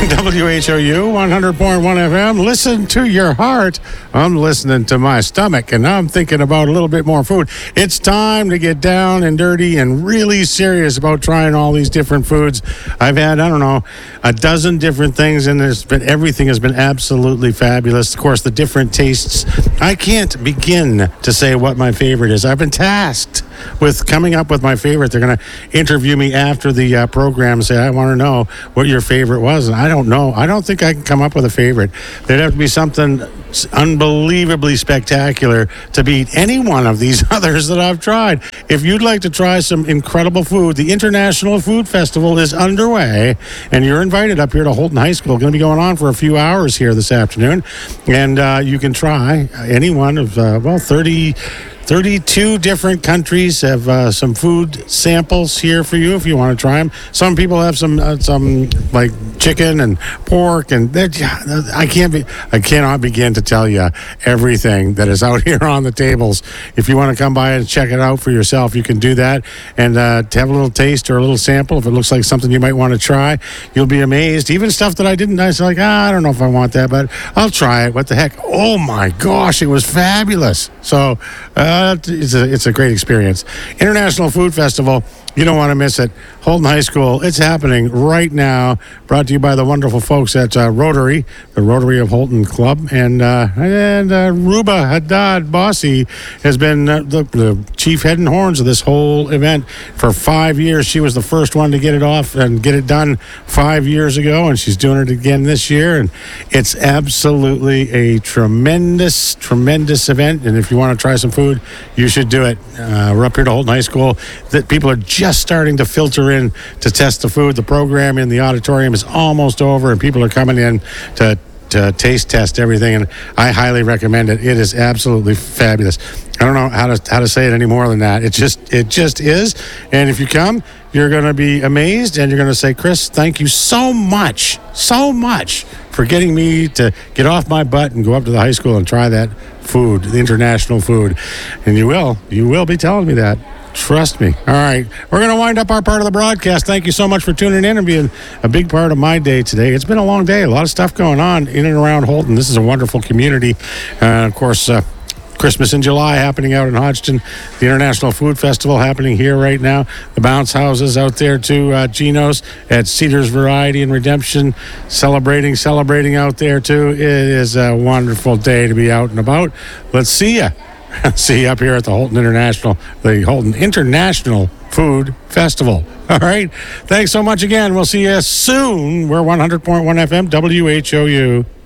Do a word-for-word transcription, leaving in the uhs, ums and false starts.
W H O U one hundred point one F M. Listen to your heart. I'm listening to my stomach, and I'm thinking about a little bit more food. It's time to get down and dirty and really serious about trying all these different foods. I've had, I don't know, a dozen different things, and there's been, everything has been absolutely fabulous. Of course, the different tastes. I can't begin to say what my favorite is. I've been tasked with coming up with my favorite. They're going to interview me after the uh, program and say, I want to know what your favorite was. And I don't know. I don't think I can come up with a favorite. There'd have to be something unbelievably spectacular to beat any one of these others that I've tried. If you'd like to try some incredible food, the International Food Festival is underway, and you're invited up here to Holton High School. Going to be going on for a few hours here this afternoon, and uh, you can try any one of, uh, well, thirty... thirty-two different countries have uh, some food samples here for you if you want to try them. Some people have some uh, some like chicken and pork, and I can't be I cannot begin to tell you everything that is out here on the tables. If you want to come by and check it out for yourself, you can do that, and uh, to have a little taste or a little sample. If it looks like something you might want to try, you'll be amazed. Even stuff that I didn't, I was like, ah, I don't know if I want that, but I'll try it. What the heck? Oh my gosh, it was fabulous. So. Uh, it's a it's a great experience. International Food Festival. You don't want to miss it. Holton High School. It's happening right now. Brought to you by the wonderful folks at uh, Rotary, the Rotary of Holton Club, and uh, and uh, Ruba Haddad Bossy has been uh, the, the chief head and horns of this whole event for five years. She was the first one to get it off and get it done five years ago, and she's doing it again this year. And it's absolutely a tremendous, tremendous event. And if you want to try some food, you should do it. Uh, we're up here to Holton High School. That people are just starting to filter in to test the food. The program in the auditorium is almost over, and people are coming in to to taste test everything, and I highly recommend it. It is absolutely fabulous. I don't know how to how to say it any more than that. It just it just is. And if you come, you're going to be amazed, and you're going to say, Chris, thank you so much, so much for getting me to get off my butt and go up to the high school and try that food, the international food. And you will. You will be telling me that. Trust me. All right. We're going to wind up our part of the broadcast. Thank you so much for tuning in and being a big part of my day today. It's been a long day. A lot of stuff going on in and around Holton. This is a wonderful community. Uh, of course, uh, Christmas in July happening out in Hodgson. The International Food Festival happening here right now. The bounce houses out there too. Uh, Geno's at Cedars Variety and Redemption. Celebrating, celebrating out there too. It is a wonderful day to be out and about. Let's see ya. See you up here at the Holton International, the Holton International Food Festival. All right. Thanks so much again. We'll see you soon. We're one hundred point one F M, W H O U.